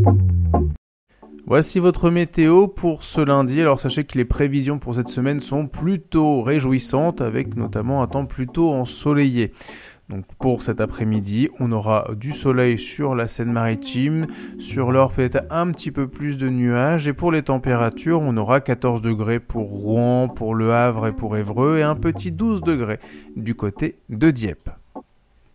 Voici votre météo pour ce lundi. Alors sachez que les prévisions pour cette semaine sont plutôt réjouissantes, avec notamment un temps plutôt ensoleillé. Donc pour cet après-midi, on aura du soleil sur la Seine-Maritime, sur l'Or peut-être un petit peu plus de nuages, et pour les températures, on aura 14 degrés pour Rouen, pour Le Havre et pour Évreux, et un petit 12 degrés du côté de Dieppe.